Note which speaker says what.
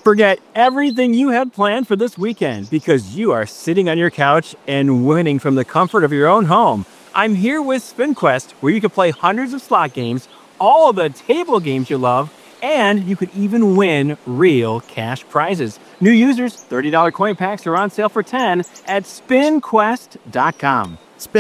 Speaker 1: Forget everything you had planned for this weekend because you are sitting on your couch and winning from the comfort of your own home. I'm here with SpinQuest, where you can play hundreds of slot games, all of the table games you love, and you could even win real cash prizes. New users, $30 coin packs are on sale for 10 at spinquest.com.